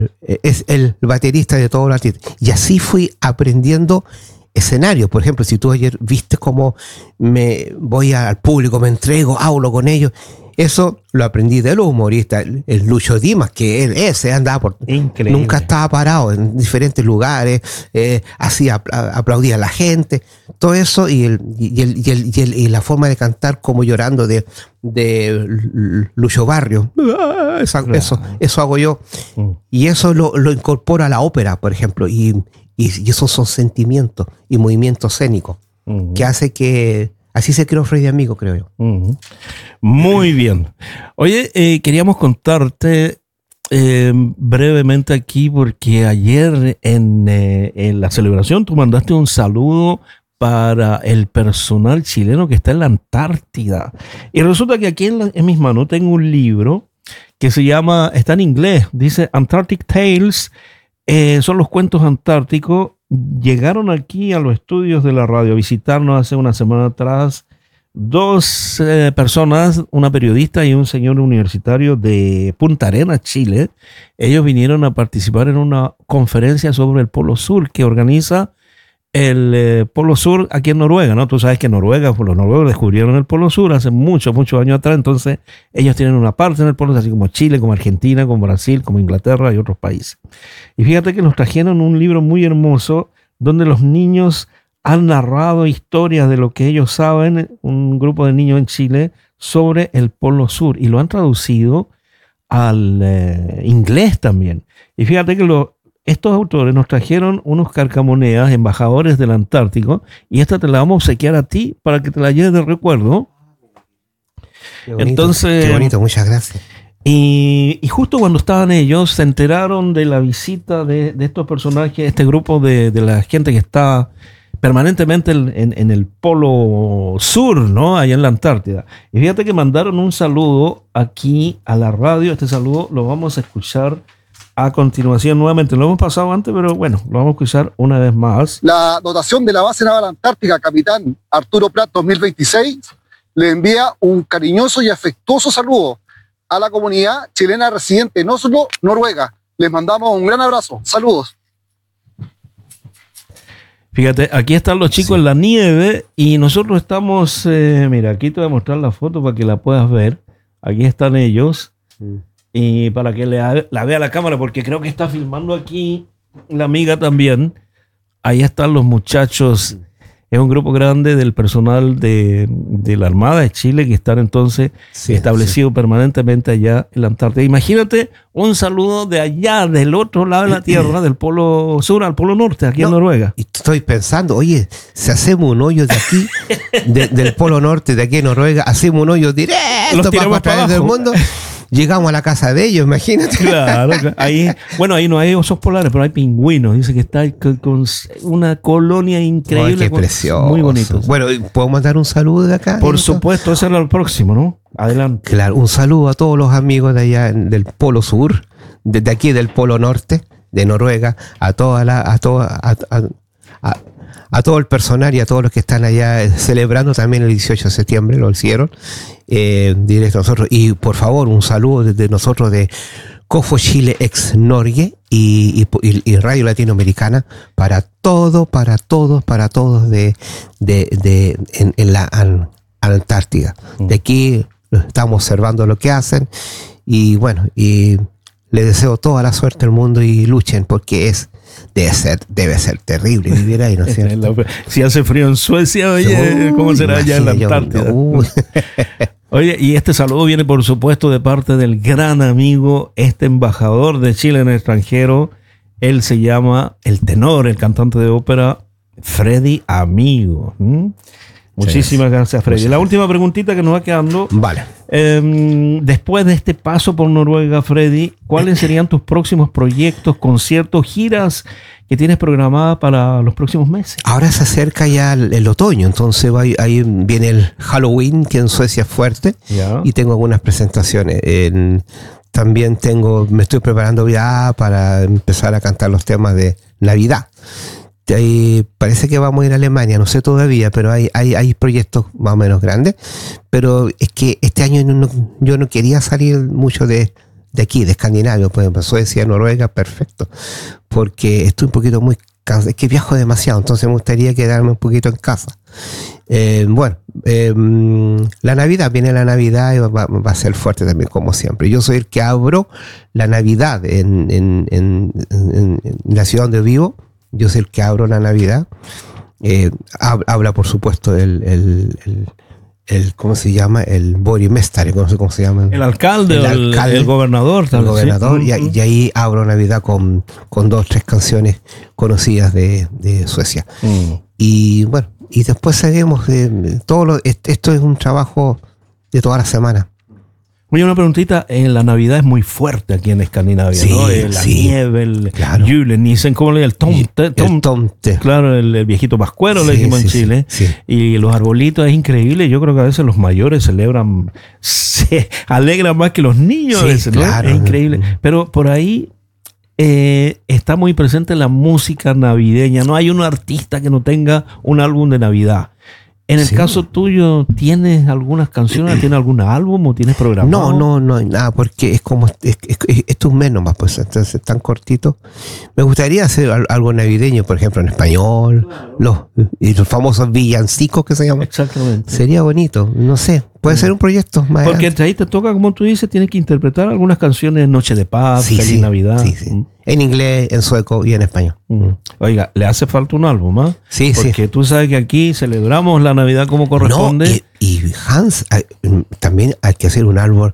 es el baterista de todos los artistas. Y así fui aprendiendo escenarios. Por ejemplo, si tú ayer viste cómo me voy al público, me entrego, hablo con ellos, eso lo aprendí de los humoristas. El Lucho Dimas, que ese andaba por... Increíble. Nunca estaba parado en diferentes lugares, aplaudía a la gente, todo eso, y la forma de cantar como llorando de Lucho Barrio. Eso hago yo. Y eso lo incorporo a la ópera, por ejemplo, y esos son sentimientos y movimientos escénicos que hace que... Así se creó Freddy Amigo, creo yo. Muy bien. Oye, queríamos contarte brevemente aquí, porque ayer en la celebración tú mandaste un saludo para el personal chileno que está en la Antártida. Y resulta que aquí en mis manos tengo un libro que se llama, está en inglés, dice Antarctic Tales, son los cuentos antárticos. Llegaron aquí a los estudios de la radio a visitarnos hace una semana atrás dos personas, una periodista y un señor universitario de Punta Arenas, Chile. Ellos vinieron a participar en una conferencia sobre el Polo Sur que organiza el Polo Sur aquí en Noruega, ¿no? Tú sabes que Noruega, pues los noruegos descubrieron el Polo Sur hace muchos años atrás, entonces ellos tienen una parte en el Polo Sur, así como Chile, como Argentina, como Brasil, como Inglaterra y otros países. Y fíjate que nos trajeron un libro muy hermoso donde los niños han narrado historias de lo que ellos saben, un grupo de niños en Chile, sobre el Polo Sur, y lo han traducido al inglés también. Y fíjate que estos autores nos trajeron unos carcamoneas, embajadores del Antártico, y esta te la vamos a obsequiar a ti para que te la lleves de recuerdo. Qué bonito, entonces, qué bonito, muchas gracias. Y justo cuando estaban ellos, se enteraron de la visita de estos personajes, este grupo de la gente que está permanentemente en el Polo Sur, ¿no? Allá en la Antártida. Y fíjate que mandaron un saludo aquí a la radio. Este saludo lo vamos a escuchar a continuación nuevamente. Lo hemos pasado antes, pero bueno, lo vamos a escuchar una vez más. La dotación de la base naval antártica, capitán Arturo Prat 2026, le envía un cariñoso y afectuoso saludo a la comunidad chilena residente en Oslo, Noruega. Les mandamos un gran abrazo. Saludos. Fíjate, aquí están los chicos en la nieve y nosotros estamos, mira, aquí te voy a mostrar la foto para que la puedas ver. Aquí están ellos. Y para que la vea la cámara, porque creo que está filmando aquí la amiga también. Ahí están los muchachos. Es un grupo grande del personal de la Armada de Chile que están entonces establecidos permanentemente allá en la Antártida. Imagínate un saludo de allá, del otro lado de la Tierra, del Polo Sur al Polo Norte, aquí en Noruega. Y estoy pensando, oye, si hacemos un hoyo de aquí, del Polo Norte, de aquí en Noruega, hacemos un hoyo directo para a través del mundo. Llegamos a la casa de ellos, imagínate. Claro. Ahí no hay osos polares, pero hay pingüinos. Dice que está con una colonia increíble. Ay, qué precioso. Muy bonito. Bueno, ¿puedo mandar un saludo de acá? Por supuesto, ese era el próximo, ¿no? Adelante. Claro, un saludo a todos los amigos de allá del Polo Sur, desde aquí del Polo Norte, de Noruega, a todo el personal y a todos los que están allá celebrando también el 18 de septiembre, lo hicieron, directo a nosotros. Y por favor, un saludo desde nosotros de Cofo Chile ex Norge y Radio Latinoamericana para todos en la Antártida. De aquí estamos observando lo que hacen y bueno, y les deseo toda la suerte del mundo y luchen porque debe ser terrible vivir ahí, ¿no es cierto? Si hace frío en Suecia, oye, ¿cómo será allá en la Antártida? Oye, y este saludo viene por supuesto de parte del gran amigo, este embajador de Chile en el extranjero. Él se llama el tenor, el cantante de ópera Freddy Amigo. Muchísimas gracias, Freddy. La última preguntita que nos va quedando. Vale. Después de este paso por Noruega, Freddy, ¿cuáles serían tus próximos proyectos, conciertos, giras que tienes programadas para los próximos meses? Ahora se acerca ya el otoño, entonces ahí viene el Halloween, que en Suecia es fuerte, y tengo algunas presentaciones. También me estoy preparando ya para empezar a cantar los temas de Navidad. Ahí parece que vamos a ir a Alemania, no sé todavía, pero hay proyectos más o menos grandes. Pero es que este año yo no quería salir mucho de de aquí, de Escandinavia, por ejemplo, Suecia, Noruega, perfecto. Porque estoy un poquito muy cansado, es que viajo demasiado, entonces me gustaría quedarme un poquito en casa. La Navidad, viene la Navidad y va a ser fuerte también, como siempre. Yo soy el que abro la Navidad en la ciudad donde vivo. Yo soy el que abro la Navidad. Habla, por supuesto, el ¿cómo se llama? El Borgmästare, no sé cómo se llama. El alcalde, el gobernador. El gobernador, ¿sí? Y ahí abro Navidad con 2 o 3 canciones conocidas de Suecia. Y bueno, y después seguimos. Esto es un trabajo de toda la semana. Oye, una preguntita, la Navidad es muy fuerte aquí en Escandinavia, sí, ¿no? La nieve, el Julenissen, ¿cómo le llaman? El tomte. Claro, el viejito pascuero, le decimos en Chile. Sí. Y los arbolitos, es increíble. Yo creo que a veces los mayores celebran, se alegran más que los niños a veces, ¿no? Claro. Es increíble. Pero por ahí está muy presente la música navideña. No hay un artista que no tenga un álbum de Navidad. En el caso tuyo, ¿tienes algunas canciones? ¿Tienes algún álbum o tienes programado? No hay nada, porque es como esto es menos más, pues entonces es tan cortito. Me gustaría hacer algo navideño, por ejemplo, en español, los famosos villancicos que se llaman. Exactamente. Sería bonito, no sé, puede ser un proyecto más. Porque entre ahí te toca, como tú dices, tienes que interpretar algunas canciones, Noche de Paz, Feliz Navidad. Sí. En inglés, en sueco y en español. Oiga, ¿le hace falta un álbum, ah? Sí, porque tú sabes que aquí celebramos la Navidad como corresponde. No, y Hans, también hay que hacer un álbum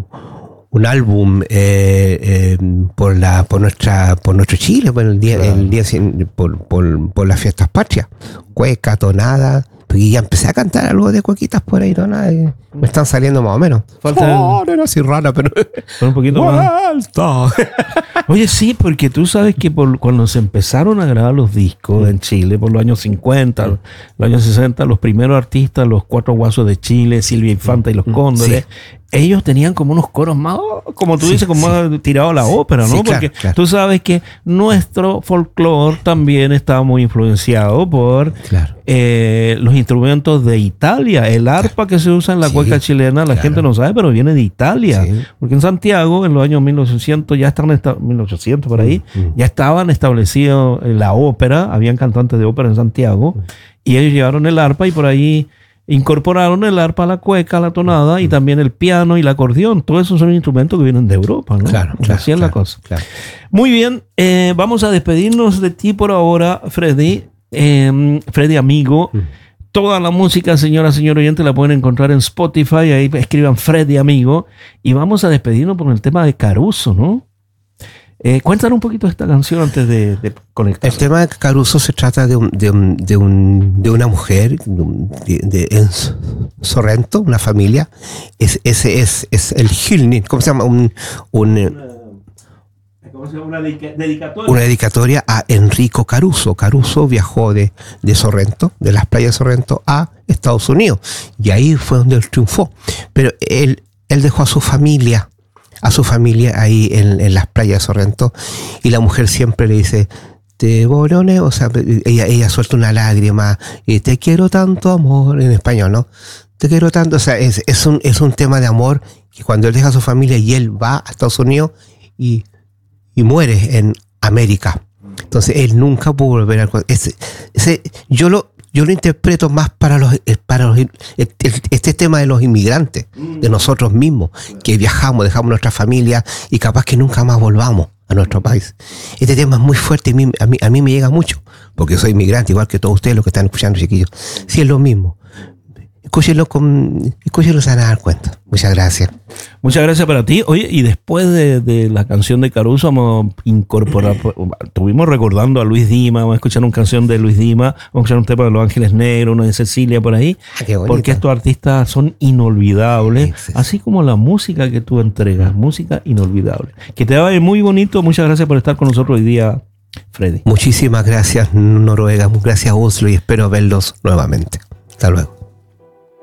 por nuestro Chile, por el día, por las fiestas patrias, cueca, tonada. Porque ya empecé a cantar algo de cuequitas por ahí, me están saliendo más o menos. No era así rara, pero un poquito más. Oye, sí, porque tú sabes que cuando se empezaron a grabar los discos en Chile, por los años 50, los años 60, los primeros artistas, los Cuatro Guasos de Chile, Silvia Infanta y los Cóndores, ellos tenían como unos coros más, como tú dices, como más tirado a la ópera, ¿no? Porque tú sabes que nuestro folclore también está muy influenciado por los instrumentos de Italia. El arpa que se usa en la cueca chilena, la gente no sabe, pero viene de Italia. Porque en Santiago, en los años 1800, ya estaban establecidos la ópera, habían cantantes de ópera en Santiago, y ellos llevaron el arpa y por ahí incorporaron el arpa, la cueca, la tonada y también el piano y el acordeón. Todos esos son instrumentos que vienen de Europa, ¿no? Así es la cosa. Muy bien, vamos a despedirnos de ti por ahora, Freddy. Freddy amigo. Toda la música, señor oyente, la pueden encontrar en Spotify. Ahí escriban Freddy amigo. Y vamos a despedirnos por el tema de Caruso, ¿no? Cuéntanos un poquito de esta canción antes de conectar. El tema de Caruso se trata de una mujer en Sorrento, una familia. Ese es el Hyllning, ¿cómo se llama? Una dedicatoria a Enrico Caruso. Caruso viajó de Sorrento, de las playas de Sorrento, a Estados Unidos. Y ahí fue donde él triunfó. Pero él dejó a su familia ahí en las playas de Sorrento, y la mujer siempre le dice: te borone, o sea, ella suelta una lágrima, y te quiero tanto, amor, en español, ¿no? Te quiero tanto, o sea, es un tema de amor, que cuando él deja a su familia y él va a Estados Unidos y muere en América. Entonces él nunca pudo volver al... Yo lo interpreto más para este tema de los inmigrantes, de nosotros mismos, que viajamos, dejamos nuestra familia y capaz que nunca más volvamos a nuestro país. Este tema es muy fuerte y a mí me llega mucho, porque soy inmigrante, igual que todos ustedes los que están escuchando, chiquillos. Sí, es lo mismo. Escúchenlo, se van a dar cuenta. Muchas gracias. Muchas gracias para ti. Oye, y después de la canción de Caruso, vamos a incorporar, estuvimos recordando a Luis Dima, vamos a escuchar una canción de Luis Dima, vamos a escuchar un tema de Los Ángeles Negros, una de Cecilia por ahí, porque estos artistas son inolvidables, así como la música que tú entregas, música inolvidable. Que te vaya muy bonito. Muchas gracias por estar con nosotros hoy día, Freddy. Muchísimas gracias, Noruega, gracias, Oslo, y espero verlos nuevamente. Hasta luego.